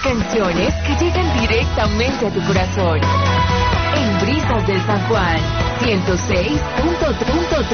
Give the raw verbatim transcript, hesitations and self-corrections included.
Canciones que llegan directamente a tu corazón. En Brisas del San Juan, ciento seis punto tres.